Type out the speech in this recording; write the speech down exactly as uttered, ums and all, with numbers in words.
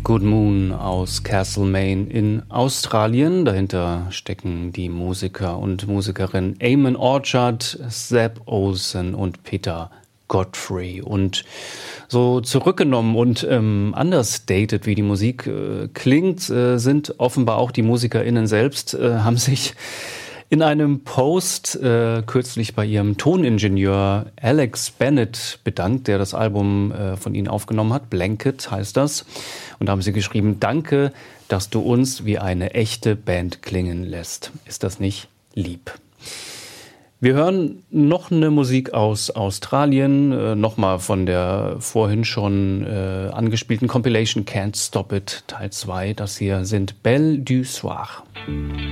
Good Moon aus Castlemaine in Australien. Dahinter stecken die Musiker und Musikerinnen Eamon Orchard, Zeb Olsen und Peter Godfrey. Und so zurückgenommen und ähm, understated, wie die Musik äh, klingt, äh, sind offenbar auch die MusikerInnen selbst, äh, haben sich in einem Post äh, kürzlich bei ihrem Toningenieur Alex Bennett bedankt, der das Album äh, von ihnen aufgenommen hat. Blanket heißt das. Und da haben sie geschrieben: Danke, dass du uns wie eine echte Band klingen lässt. Ist das nicht lieb? Wir hören noch eine Musik aus Australien, äh, nochmal von der vorhin schon äh, angespielten Compilation Can't Stop It Teil zwei. Das hier sind Belle du Soir.